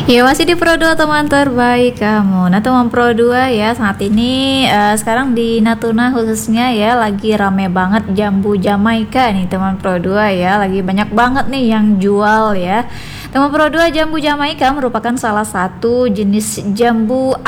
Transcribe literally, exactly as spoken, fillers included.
Ya masih di Pro dua teman terbaik kamu. Nah teman Pro dua ya, saat ini eh, sekarang di Natuna khususnya ya lagi rame banget jambu Jamaika nih teman Pro dua ya. Lagi banyak banget nih yang jual ya. Teman Pro dua, jambu Jamaika merupakan salah satu jenis jambu